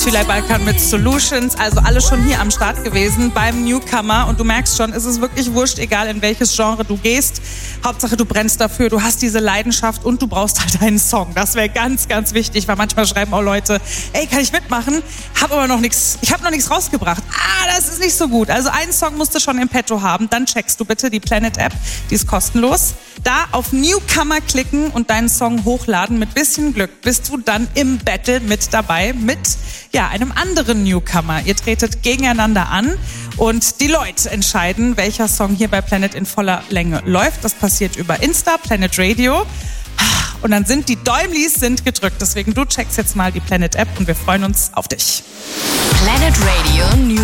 Tülay Balkan mit Solutions, also alle schon hier am Start gewesen beim Newcomer und du merkst schon, es ist wirklich wurscht, egal in welches Genre du gehst. Hauptsache du brennst dafür, du hast diese Leidenschaft und du brauchst halt einen Song. Das wäre ganz, ganz wichtig, weil manchmal schreiben auch Leute, ey, kann ich mitmachen? Ich habe noch nichts rausgebracht. Das ist nicht so gut. Also einen Song musst du schon im Petto haben, dann checkst du bitte die Planet-App, die ist kostenlos. Da auf Newcomer klicken und deinen Song hochladen. Mit bisschen Glück bist du dann im Battle mit dabei mit einem anderen Newcomer. Ihr tretet gegeneinander an und die Leute entscheiden, welcher Song hier bei Planet in voller Länge läuft. Das passiert über Insta, Planet Radio. Und dann sind die Däumlis gedrückt. Deswegen du checkst jetzt mal die Planet-App und wir freuen uns auf dich. Planet Radio New